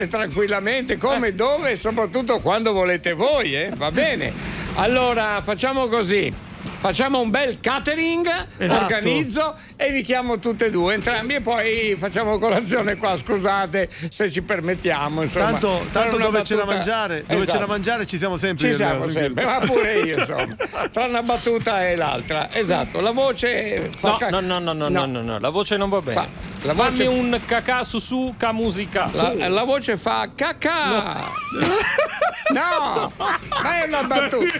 tranquillamente, come, dove e soprattutto quando volete voi, va bene. Allora facciamo così. Facciamo un bel catering, organizzo e vi chiamo tutte e due, entrambi, e poi facciamo colazione qua, scusate se ci permettiamo. Insomma, tanto dove c'è da mangiare, ci siamo sempre. Ci siamo sempre, ma pure io, insomma. Tra una battuta e l'altra. Esatto, la voce fa no, la voce non va bene. Fammi un cacà su ca musica. La voce fa cacà. No, ma è una battuta.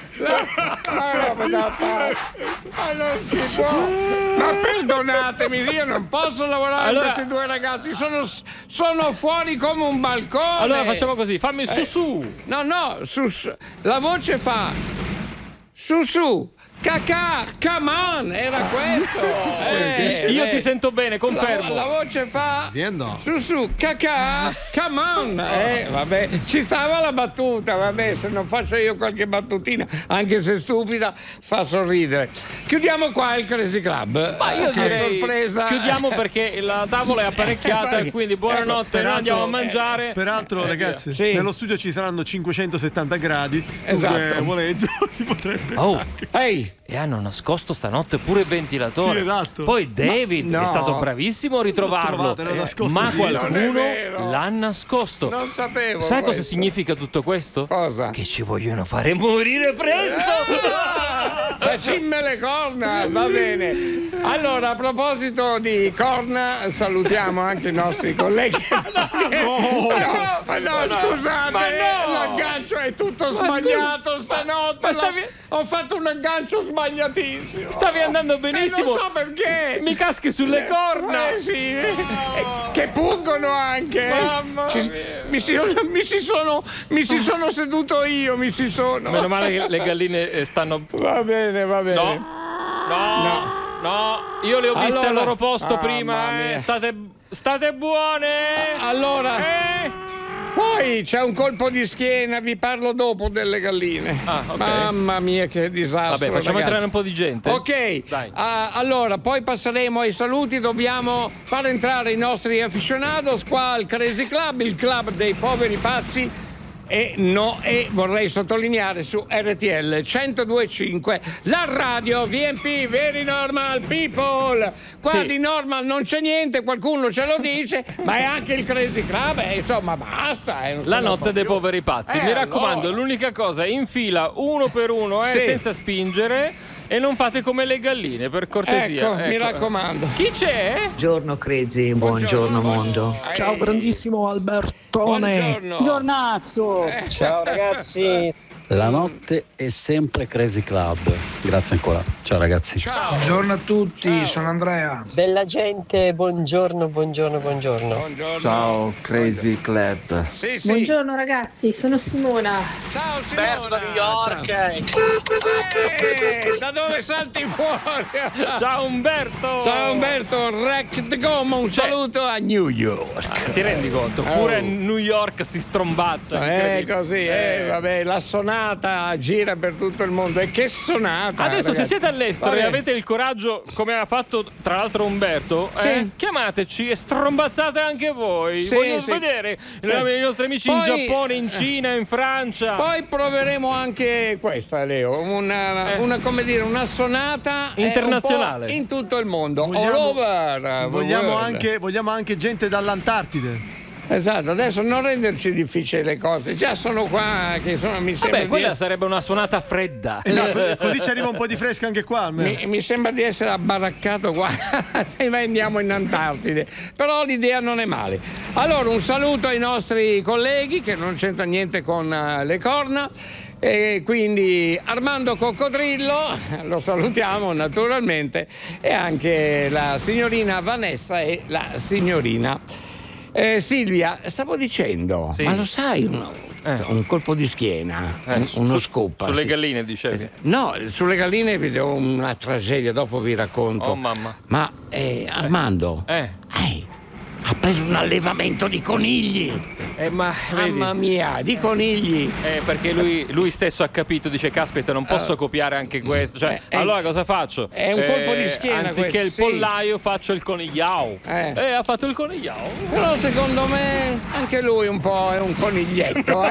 Ma non si può. Ma perdonatemi, io non posso lavorare con questi due ragazzi. Sono fuori come un balcone. Allora facciamo così, fammi su. No, la voce fa su. Cacà, come on, era questo. Io ti sento bene, confermo. La voce fa su, cacà, come on. Vabbè, ci stava la battuta, vabbè, se non faccio io qualche battutina, anche se stupida, fa sorridere. Chiudiamo qua il Crazy Club. Ma io direi sorpresa. Chiudiamo perché la tavola è apparecchiata, quindi buonanotte, noi andiamo a mangiare. Peraltro, ragazzi, nello studio ci saranno 570 gradi. Esatto. Volendo si potrebbe. E hanno nascosto stanotte pure il ventilatore. Sì, esatto. Poi David è stato bravissimo a ritrovarlo. Ma qualcuno l'ha nascosto. Non sapevo. Sai cosa significa tutto questo? Cosa? Che ci vogliono fare morire presto. Faccimme le corna, va bene. Allora, a proposito di corna, salutiamo anche i nostri colleghi. Scusate, l'aggancio è tutto sbagliato stanotte. Ho fatto un aggancio sbagliatissimo. Stavi andando benissimo. Non so perché. Mi caschi sulle corna. Sì. Che pungono anche. Mamma mia. Mi si sono seduto io, Meno male che le galline stanno. Va bene. No, io le ho viste al loro posto prima. State buone. Allora. Poi c'è un colpo di schiena, vi parlo dopo delle galline. Okay. Mamma mia, che disastro. Vabbè, facciamo entrare un po' di gente. Ok, allora poi passeremo ai saluti. Dobbiamo far entrare i nostri aficionados qua al Crazy Club, il club dei poveri pazzi. E vorrei sottolineare su RTL 102.5 la radio VMP, Very Normal People. Qua di normal non c'è niente, qualcuno ce lo dice, ma è anche il Crazy Club, insomma basta. La notte dei poveri pazzi. Mi raccomando, l'unica cosa, in fila uno per uno, senza spingere. E non fate come le galline, per cortesia. Ecco. Mi raccomando. Chi c'è? Buongiorno Crazy, buongiorno mondo. Ciao grandissimo Albertone. Giornazzo. Ciao ragazzi. La notte è sempre Crazy Club. Grazie ancora. Ciao ragazzi. Ciao. Buongiorno a tutti, sono Andrea. Bella gente, buongiorno. Ciao Crazy Club. Sì. Buongiorno ragazzi, sono Simona. Ciao Simona. Umberto, New York. Da dove salti fuori? Ciao Umberto. Rec the Goma, un saluto a New York. Ti rendi conto? Pure a New York si strombazza. Così, vabbè, la sonata gira per tutto il mondo. E che sonata! Adesso ragazzi. se siete all'estero e avete il coraggio, come ha fatto tra l'altro Umberto, chiamateci e strombazzate anche voi. Voglio vedere i nostri amici in Giappone, in Cina, in Francia. Poi proveremo anche questa, Leo, una sonata internazionale in tutto il mondo. All over. Vogliamo anche gente dall'Antartide. Esatto, adesso non renderci difficili le cose, già sono qua che mi sembra. Vabbè, quella sarebbe una suonata fredda. Esatto, così ci arriva un po' di fresca anche qua. Mi sembra di essere abbaraccato qua e andiamo in Antartide, però l'idea non è male. Allora, un saluto ai nostri colleghi che non c'entra niente con le corna. E quindi Armando Coccodrillo, lo salutiamo naturalmente, e anche la signorina Vanessa e la signorina Silvia. Stavo dicendo, ma lo sai, un colpo di schiena, uno scoop sulle galline, dicevi? No, sulle galline vedo una tragedia, dopo vi racconto. Oh mamma. Ma Armando, ha preso un allevamento di conigli. Mamma mia, di conigli. Perché lui stesso ha capito, dice caspita, non posso copiare anche questo. Cioè, allora cosa faccio? È un colpo di schiena. Anziché il pollaio faccio il conigliao. Ha fatto il conigliao. Però secondo me anche lui un po' è un coniglietto,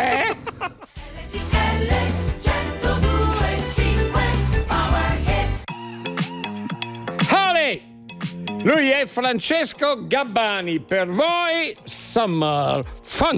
Lui è Francesco Gabbani, per voi Summer Funk.